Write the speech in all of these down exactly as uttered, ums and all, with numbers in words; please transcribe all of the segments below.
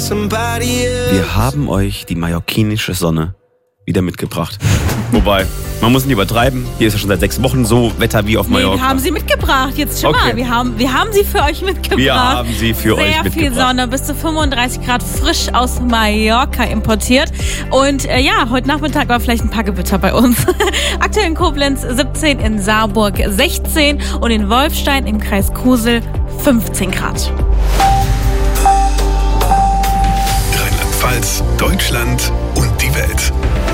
Wir haben euch die mallorquinische Sonne wieder mitgebracht. Wobei, man muss nicht übertreiben. Hier ist ja schon seit sechs Wochen so Wetter wie auf Mallorca. Nee, wir haben sie mitgebracht. Jetzt schon Okay. mal. Wir haben, wir haben sie für euch mitgebracht. Wir haben sie für Sehr euch Sehr viel mitgebracht. Sonne, bis zu fünfunddreißig Grad frisch aus Mallorca importiert. Und äh, ja, heute Nachmittag war vielleicht ein paar Gewitter bei uns. Aktuell in Koblenz siebzehn, in Saarburg sechzehn und in Wolfstein im Kreis Kusel fünfzehn Grad. Rheinland-Pfalz, Deutschland und die Welt.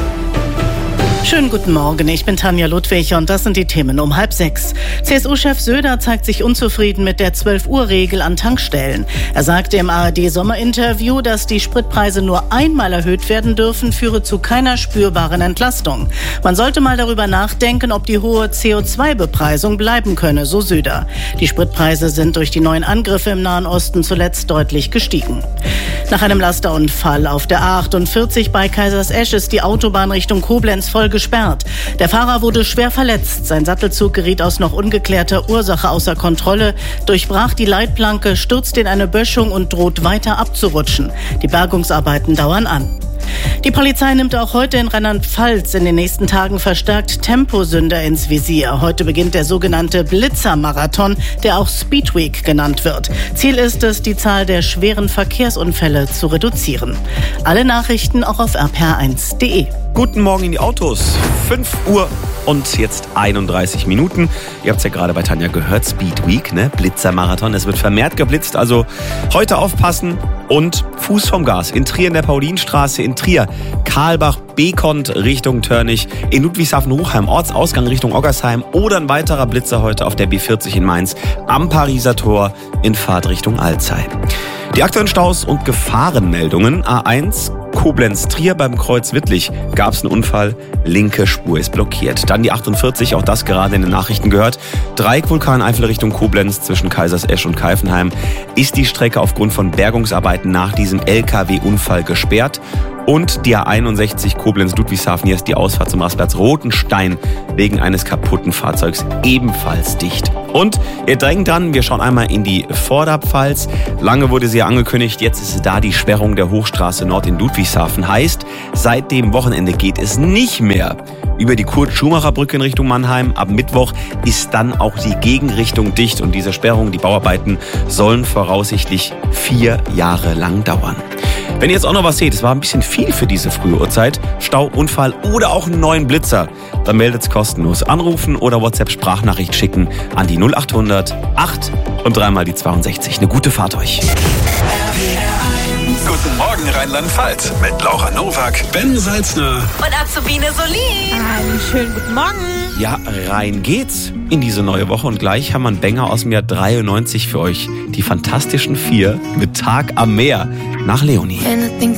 Schönen guten Morgen, ich bin Tanja Ludwig und das sind die Themen um halb sechs. C S U-Chef Söder zeigt sich unzufrieden mit der zwölf-Uhr-Regel an Tankstellen. Er sagte im A R D-Sommerinterview, dass die Spritpreise nur einmal erhöht werden dürfen, führe zu keiner spürbaren Entlastung. Man sollte mal darüber nachdenken, ob die hohe C O zwei Bepreisung bleiben könne, so Söder. Die Spritpreise sind durch die neuen Angriffe im Nahen Osten zuletzt deutlich gestiegen. Nach einem Lasterunfall auf der A achtundvierzig bei Kaisersesch ist die Autobahn Richtung Koblenz voll gesperrt. Der Fahrer wurde schwer verletzt. Sein Sattelzug geriet aus noch ungeklärter Ursache außer Kontrolle, durchbrach die Leitplanke, stürzte in eine Böschung und droht weiter abzurutschen. Die Bergungsarbeiten dauern an. Die Polizei nimmt auch heute in Rheinland-Pfalz in den nächsten Tagen verstärkt Temposünder ins Visier. Heute beginnt der sogenannte Blitzer-Marathon, der auch Speedweek genannt wird. Ziel ist es, die Zahl der schweren Verkehrsunfälle zu reduzieren. Alle Nachrichten auch auf r p r eins punkt d e. Guten Morgen in die Autos. fünf Uhr und jetzt einunddreißig Minuten. Ihr habt es ja gerade bei Tanja gehört, Speed Week, ne? Blitzermarathon. Es wird vermehrt geblitzt, also heute aufpassen und Fuß vom Gas. In Trier in der Paulinstraße, in Trier, Karlbach, Bekont Richtung Törnich, in Ludwigshafen-Hochheim, Ortsausgang Richtung Oggersheim oder ein weiterer Blitzer heute auf der B vierzig in Mainz am Pariser Tor in Fahrt Richtung Alzey. Die aktuellen Staus und Gefahrenmeldungen. A eins Koblenz-Trier beim Kreuz Wittlich gab es einen Unfall, linke Spur ist blockiert. Dann die achtundvierzig, auch das gerade in den Nachrichten gehört. Dreieck Vulkaneifel Richtung Koblenz zwischen Kaisersesch und Keifenheim ist die Strecke aufgrund von Bergungsarbeiten nach diesem L K W-Unfall gesperrt. Und die A einundsechzig Koblenz-Ludwigshafen, hier ist die Ausfahrt zum Rastplatz Rotenstein wegen eines kaputten Fahrzeugs ebenfalls dicht. Und ihr drängt dran, wir schauen einmal in die Vorderpfalz. Lange wurde sie ja angekündigt, jetzt ist da die Sperrung der Hochstraße Nord in Ludwigshafen. Heißt, seit dem Wochenende geht es nicht mehr über die Kurt-Schumacher-Brücke in Richtung Mannheim. Ab Mittwoch ist dann auch die Gegenrichtung dicht und diese Sperrung, die Bauarbeiten sollen voraussichtlich vier Jahre lang dauern. Wenn ihr jetzt auch noch was seht, es war ein bisschen viel für diese frühe Uhrzeit, Stau, Unfall oder auch einen neuen Blitzer, dann meldet es kostenlos. Anrufen oder WhatsApp-Sprachnachricht schicken an die null achthundert acht und dreimal die zweiundsechzig. Eine gute Fahrt euch. Guten Morgen Rheinland-Pfalz mit Laura Nowak, Ben Salzner Und Azubine Solin. Einen schönen guten Morgen. Ja, rein geht's in diese neue Woche und gleich haben wir einen Banger aus dem Jahr dreiundneunzig für euch. Die Fantastischen Vier mit Tag am Meer nach Leonie.